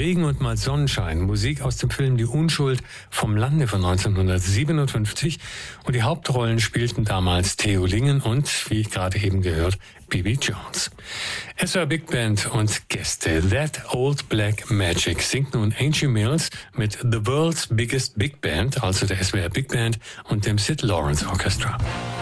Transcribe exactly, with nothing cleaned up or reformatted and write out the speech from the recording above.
Regen und mal Sonnenschein. Musik aus dem Film Die Unschuld vom Lande von neunzehnhundertsiebenundfünfzig. Und die Hauptrollen spielten damals Theo Lingen und, wie gerade eben gehört, Bibi Jones. S W R Big Band und Gäste. That Old Black Magic singt nun Angie Mills mit The World's Biggest Big Band, also der S W R Big Band und dem Sid Lawrence Orchestra.